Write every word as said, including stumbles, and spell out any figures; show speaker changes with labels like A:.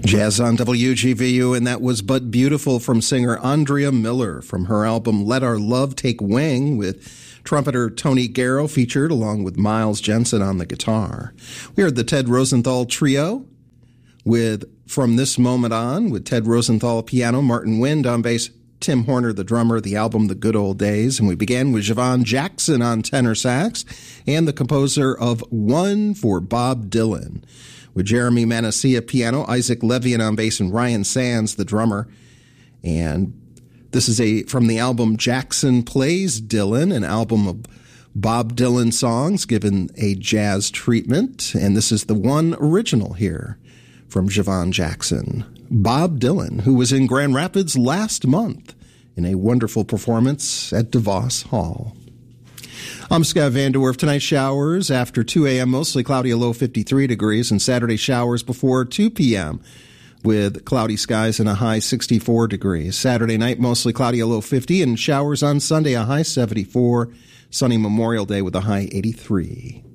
A: Jazz on W G V U, and that was But Beautiful from singer Andrea Miller from her album Let Our Love Take Wing, with trumpeter Tony Garrow featured along with Miles Jensen on the guitar. We heard the Ted Rosenthal Trio with From This Moment On, with Ted Rosenthal piano, Martin Wind on bass, Tim Horner the drummer, the album The Good Old Days. And we began with Javon Jackson on tenor sax and the composer of One for Bob Dylan, with Jeremy Manasseh piano, Isaac Levian on bass, and Ryan Sands, the drummer. And this is a from the album Jackson Plays Dylan, an album of Bob Dylan songs given a jazz treatment. And this is the one original here from Javon Jackson. Bob Dylan, who was in Grand Rapids last month in a wonderful performance at DeVos Hall. I'm Scott Vanderwerf. Tonight showers after two a.m., mostly cloudy, a low fifty-three degrees, and Saturday showers before two p.m. with cloudy skies and a high sixty-four degrees. Saturday night, mostly cloudy, a low fifty, and showers on Sunday, a high seventy-four. Sunny Memorial Day with a high eighty-three.